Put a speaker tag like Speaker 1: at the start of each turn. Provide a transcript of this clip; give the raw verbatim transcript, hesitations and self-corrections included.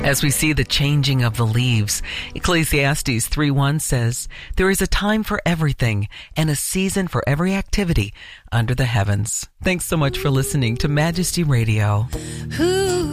Speaker 1: As we see the changing of the leaves, Ecclesiastes three one says, there is a time for everything and a season for every activity under the heavens. Thanks so much for listening to Majesty Radio.
Speaker 2: Who